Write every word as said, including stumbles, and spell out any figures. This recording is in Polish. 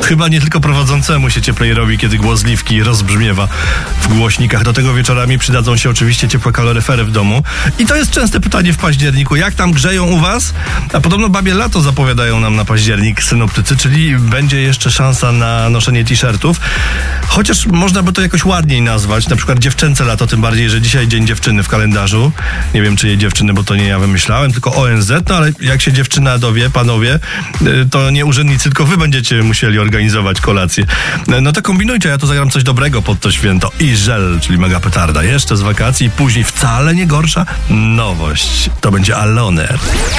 chyba nie tylko prowadzącemu się cieplej robi, kiedy głos Liwki rozbrzmiewa w głośnikach. Do tego wieczorami przydadzą się oczywiście ciepłe kaloryfery w domu. I to jest częste pytanie w październiku. Jak tam grzeją u was? A podobno babie lato zapowiadają nam na październik synoptycy, czyli będzie jeszcze szansa na noszenie t-shirtów. Chociaż można by to jakoś ładniej nazwać. Na przykład dziewczęce lato, tym bardziej, że dzisiaj Dzień Dziewczyny w kalendarzu. Nie wiem, czy jej dziewczyny, bo to nie ja wymyślałem, tylko O N Z. No ale jak się dziewczyna dowie, panowie, to nie urzędnicy, tylko wy będziecie musieli organizować kolację. No to kombinujcie, ja tu zagram coś dobrego pod to święto. I żel, czyli mega petarda. Jeszcze z wakacji, później wcale nie gorsza nowość. To będzie Aloner.